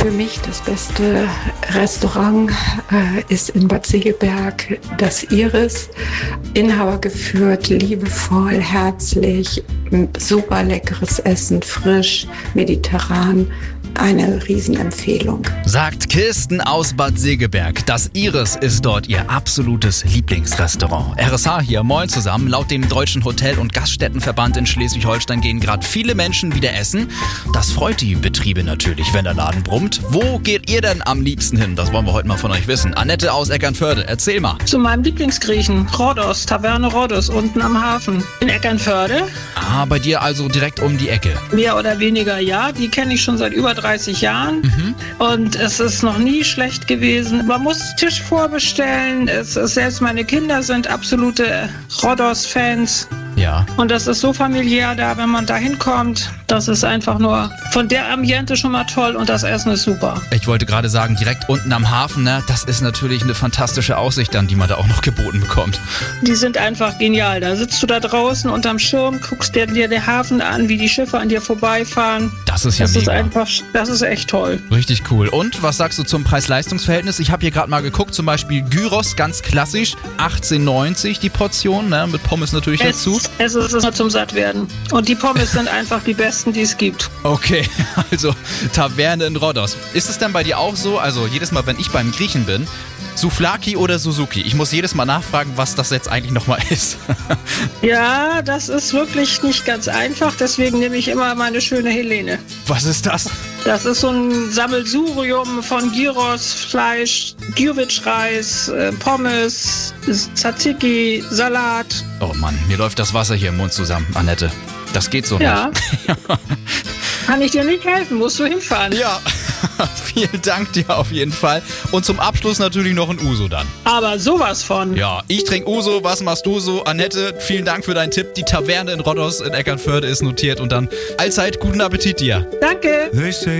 Für mich das beste Restaurant ist in Bad Segeberg das Iris. Inhaber geführt, liebevoll, herzlich, super leckeres Essen, frisch, mediterran. Eine Riesenempfehlung. Sagt Kirsten aus Bad Segeberg. Das Iris ist dort ihr absolutes Lieblingsrestaurant. RSH hier, moin zusammen. Laut dem Deutschen Hotel- und Gaststättenverband in Schleswig-Holstein gehen gerade viele Menschen wieder essen. Das freut die Betriebe natürlich, wenn der Laden brummt. Wo geht ihr denn am liebsten hin? Das wollen wir heute mal von euch wissen. Annette aus Eckernförde, erzähl mal. Zu meinem Lieblingsgriechen, Rhodos, Taverne Rhodos, unten am Hafen in Eckernförde. Ah, bei dir also direkt um die Ecke. Mehr oder weniger, ja. Die kenne ich schon seit über 30 Jahren. Und es ist noch nie schlecht gewesen. Man muss Tisch vorbestellen. Selbst meine Kinder sind absolute Rhodos-Fans. Ja. Und das ist so familiär da, wenn man da hinkommt. Das ist einfach nur von der Ambiente schon mal toll und das Essen ist super. Ich wollte gerade sagen, direkt unten am Hafen, ne? Das ist natürlich eine fantastische Aussicht dann, die man da auch noch geboten bekommt. Die sind einfach genial. Da sitzt du da draußen unterm Schirm, guckst dir den Hafen an, wie die Schiffe an dir vorbeifahren. Das ist ja mega. Das ist echt toll. Richtig cool. Und was sagst du zum Preis-Leistungs-Verhältnis? Ich habe hier gerade mal geguckt, zum Beispiel Gyros, ganz klassisch, 18,90 die Portion, ne? Mit Pommes natürlich dazu. Es ist nur zum Sattwerden. Und die Pommes sind einfach die besten, die es gibt. Okay, also Taverne in Rhodos. Ist es denn bei dir auch so, also jedes Mal, wenn ich beim Griechen bin, Souvlaki oder Suzuki? Ich muss jedes Mal nachfragen, was das jetzt eigentlich nochmal ist. Ja, das ist wirklich nicht ganz einfach, deswegen nehme ich immer meine schöne Helene. Was ist das? Das ist so ein Sammelsurium von Gyros, Fleisch, Gyros-Reis, Pommes, Tzatziki, Salat. Oh Mann, mir läuft das Wasser hier im Mund zusammen, Annette. Das geht so nicht. Kann ich dir nicht helfen, musst du hinfahren. Ja, vielen Dank dir auf jeden Fall. Und zum Abschluss natürlich noch ein Uso dann. Aber sowas von. Ja, ich trinke Uso, was machst du so? Annette, vielen Dank für deinen Tipp. Die Taverne in Rhodos in Eckernförde ist notiert und dann allzeit guten Appetit dir. Danke.